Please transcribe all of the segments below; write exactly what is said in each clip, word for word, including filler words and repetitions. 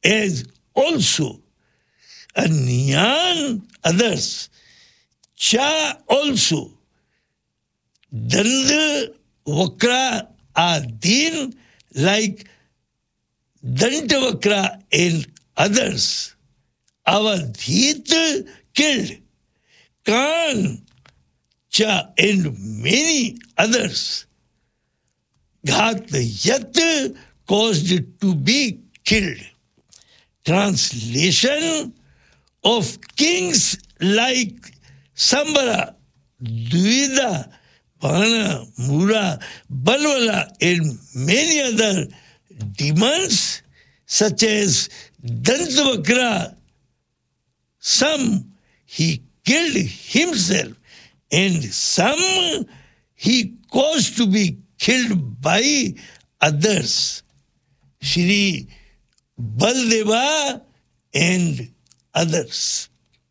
as also a Nyan others. Cha also. Danda Vakra Adin like Dantavakra and others. Avadhit killed. Khan Cha and many others. Ghat Yat caused it to be killed. Translation of kings like Sambara, Dvida, Pana, Mura, Balwala, and many other demons, such as Dantavakra. Some he killed himself, and some he caused to be killed by others. Shri Baldeva and others.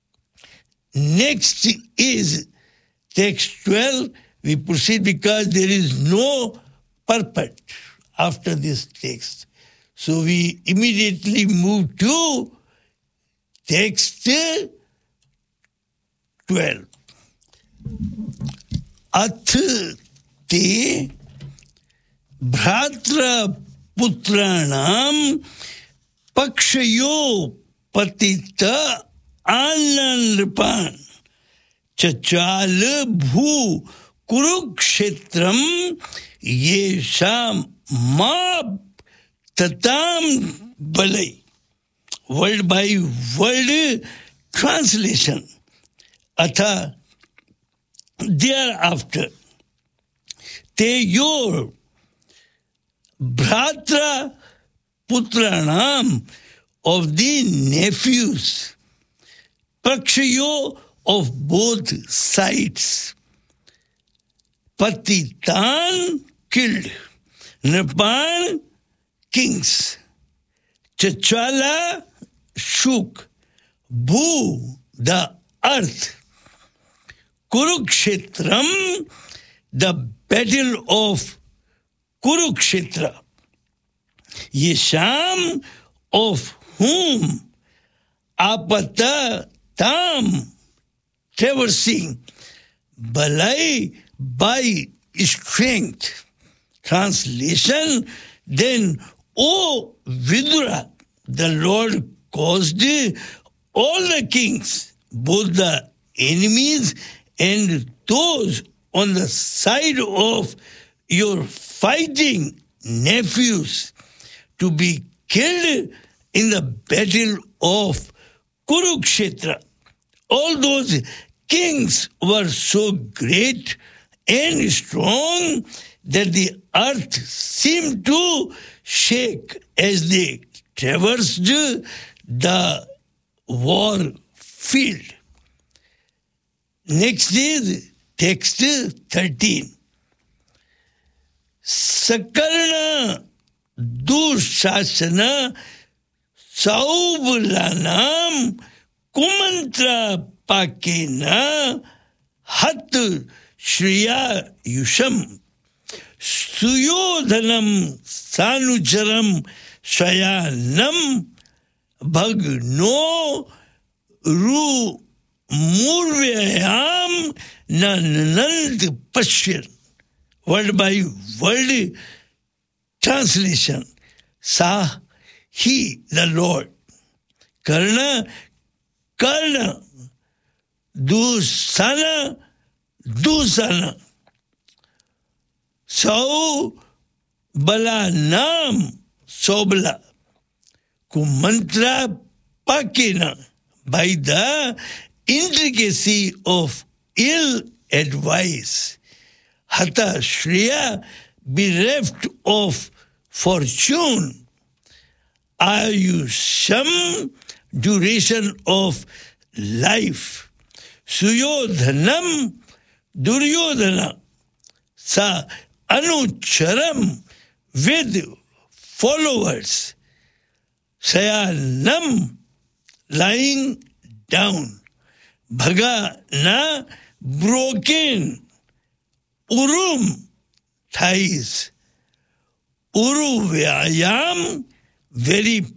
Next is text twelve. We proceed because there is no purport after this text. So we immediately move to text twelve. Ath te bhratra putranam pakshayo patita anandrapan chachal bhu kurukshetram yesham mab tatam balai. Word by word translation. Atha thereafter te your bhratra putranam of the nephews, pakshayo of both sides, patitan killed, Nirpan kings, Chachala shook, Bhu the earth, Kurukshetram the battle of Kurukshetra, Yesham of whom apata tam traversing, balai by strength. Translation: then, O Vidura, the Lord caused all the kings, both the enemies and those on the side of your fighting nephews, to be killed in the battle of Kurukshetra. All those kings were so great and strong that the earth seemed to shake as they traversed the war field. Next is text thirteen. Sakarna Dushasana Saubulanam Kumantra Pakena Hat Shriya Yusham Suyodhanam Sanucharam Shayanam Bhagno Ru Murvyayam Nanand Pashyan. Word by word translation. Sa, he, the Lord. Karna, Karna. Dusana, Dusana. Sau, Bala Nam, Sobla. Kumantra Pakina. By the intricacy of ill advice. Hata Shriya, bereft of fortune. Ayusham, duration of life. Suyodhanam, Duryodhana. Sa Anucharam, with followers. Sayanam, lying down. Bhaga na, broken. Urum, thighs. Uru Vyayam, very